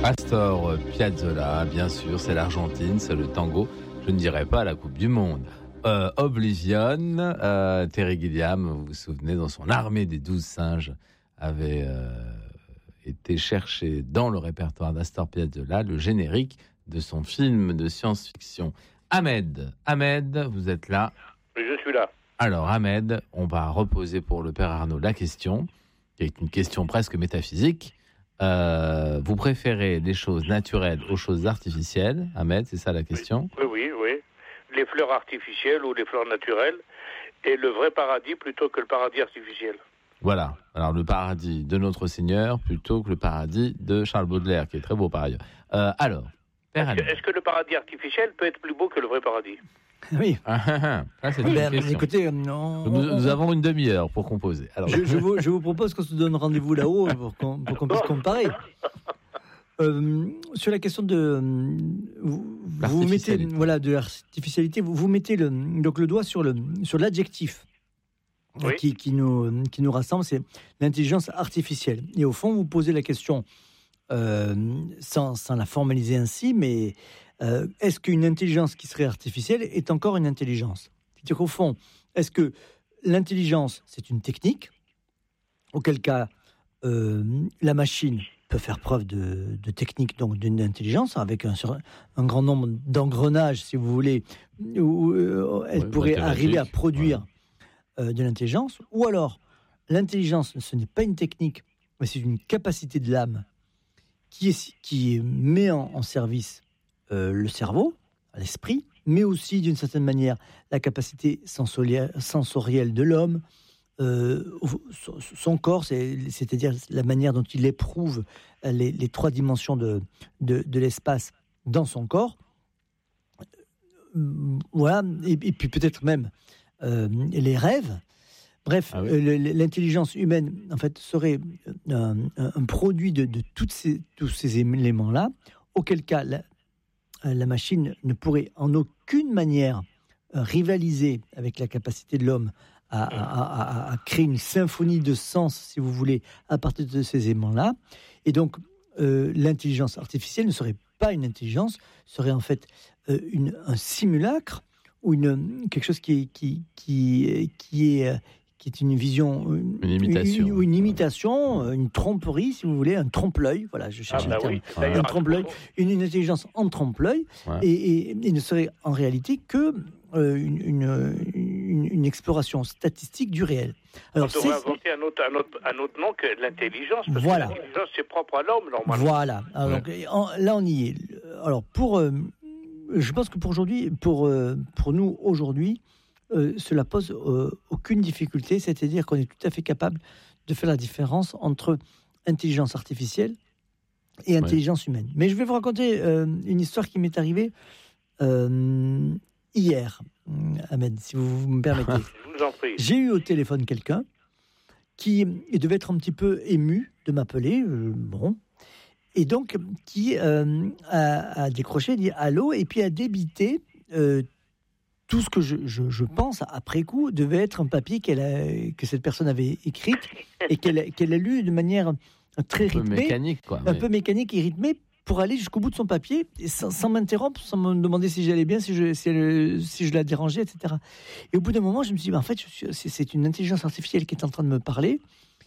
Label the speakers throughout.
Speaker 1: Astor Piazzolla, bien sûr, c'est l'Argentine, c'est le tango. Je ne dirais pas la Coupe du Monde. Oblivion, Terry Gilliam, vous vous souvenez, dans son Armée des 12 singes, avait été cherché dans le répertoire d'Astor Piazzolla le générique de son film de science-fiction. Ahmed, vous êtes là?
Speaker 2: Je suis là.
Speaker 1: Alors Ahmed, on va reposer pour le père Arnaud la question, qui est une question presque métaphysique. Vous préférez les choses naturelles aux choses artificielles, Ahmed, c'est ça la question?
Speaker 2: Oui. Les fleurs artificielles ou les fleurs naturelles, et le vrai paradis plutôt que le paradis artificiel.
Speaker 1: Voilà, alors le paradis de notre Seigneur plutôt que le paradis de Charles Baudelaire, qui est très beau par ailleurs. Alors, père Ahmed.
Speaker 2: Est-ce que le paradis artificiel peut être plus beau que le vrai paradis?
Speaker 3: Oui.
Speaker 1: C'est une question.
Speaker 3: Écoutez,
Speaker 1: nous avons une demi-heure pour composer. Alors.
Speaker 3: Je vous propose qu'on se donne rendez-vous là-haut pour qu'on puisse comparer. Sur la question de vous mettez de l'artificialité, vous mettez le doigt sur l'adjectif qui nous rassemble, c'est l'intelligence artificielle. Et au fond, vous posez la question sans la formaliser ainsi, mais est-ce qu'une intelligence qui serait artificielle est encore une intelligence? C'est-à-dire qu'au fond, est-ce que l'intelligence, c'est une technique, auquel cas la machine peut faire preuve de technique, donc d'une intelligence, avec un grand nombre d'engrenages, si vous voulez, où elle pourrait arriver à produire de l'intelligence, ou alors l'intelligence, ce n'est pas une technique, mais c'est une capacité de l'âme qui met en service le cerveau, l'esprit, mais aussi d'une certaine manière la capacité sensorielle de l'homme, son corps, c'est-à-dire la manière dont il éprouve les trois dimensions de l'espace dans son corps. Voilà, et puis peut-être même les rêves. Bref, l'intelligence humaine, en fait, serait un produit de tous ces éléments-là, auquel cas la machine ne pourrait en aucune manière rivaliser avec la capacité de l'homme à créer une symphonie de sens, si vous voulez, à partir de ces éléments-là. Et donc, l'intelligence artificielle ne serait pas une intelligence, serait en fait un simulacre ou quelque chose qui est une vision, une imitation, une tromperie, si vous voulez, un trompe-l'œil. Voilà, je cherche le terme. Un trompe-l'œil, une intelligence en trompe-l'œil, et ne serait en réalité que une exploration statistique du réel. Alors,
Speaker 2: on devrait inventer un autre nom que l'intelligence, parce que l'intelligence, c'est propre à l'homme, normalement.
Speaker 3: Voilà. Alors, donc, là, on y est. Alors, je pense que pour nous, aujourd'hui, cela pose aucune difficulté, c'est-à-dire qu'on est tout à fait capable de faire la différence entre intelligence artificielle et intelligence humaine. Mais je vais vous raconter une histoire qui m'est arrivée hier, Ahmed, si vous me permettez.
Speaker 2: Je vous en prie.
Speaker 3: J'ai eu au téléphone quelqu'un qui devait être un petit peu ému de m'appeler, et donc qui a décroché, dit allô, et puis a débité tout ce que je pense après coup devait être un papier que cette personne avait écrit et qu'elle a lu de manière très rythmée, un peu mécanique et rythmée, pour aller jusqu'au bout de son papier, et sans m'interrompre, sans me demander si j'allais bien, si je la dérangeais, etc. Et au bout d'un moment, je me suis dit, en fait, c'est une intelligence artificielle qui est en train de me parler.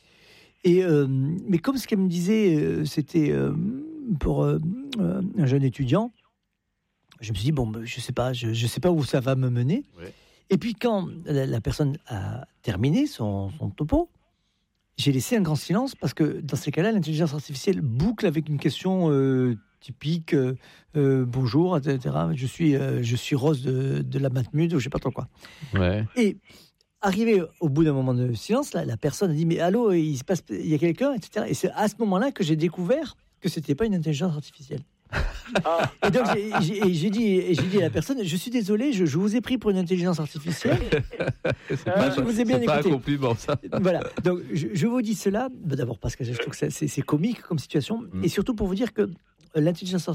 Speaker 3: Mais comme ce qu'elle me disait, c'était pour un jeune étudiant, je me suis dit, je sais pas où ça va me mener. Ouais. Et puis quand la personne a terminé son topo, j'ai laissé un grand silence, parce que dans ces cas-là, l'intelligence artificielle boucle avec une question typique, bonjour, etc. Je suis Rose de la Matmut, ou je sais pas trop quoi.
Speaker 1: Ouais.
Speaker 3: Et arrivé au bout d'un moment de silence, la personne a dit, mais allô, il y a quelqu'un, etc. Et c'est à ce moment-là que j'ai découvert que c'était pas une intelligence artificielle. Et donc j'ai dit à la personne, je suis désolé, je vous ai pris pour une intelligence artificielle. Je vous ai bien écouté. C'est pas un
Speaker 1: compliment, ça.
Speaker 3: Voilà. Donc je vous dis cela, d'abord parce que je trouve que c'est comique comme situation, et surtout pour vous dire que l'intelligence